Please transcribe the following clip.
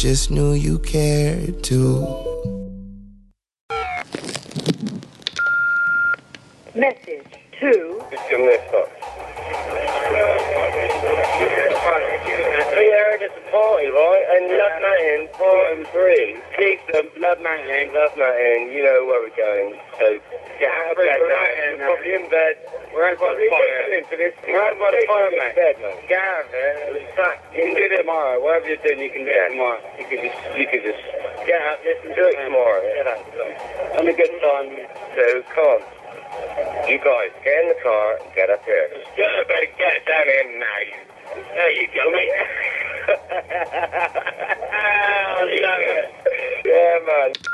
just knew you cared too. Message to Mr. Mr. Yeah, it's a party, right? And Love Mountain, part and three. Kingston, Love Mountain, you know where we're going. So, get out of bed now. Probably in bed. We're out by the fire. We're out by the fire, mate. Bed, mate. Get out of there. You can do it tomorrow. Whatever you're doing, you can do it tomorrow. You can just get out, listen to it tomorrow. Have a good time. So, come on. You guys, get in the car and get up here. Better get down here now. There you go, mate. I love it. Yeah, man.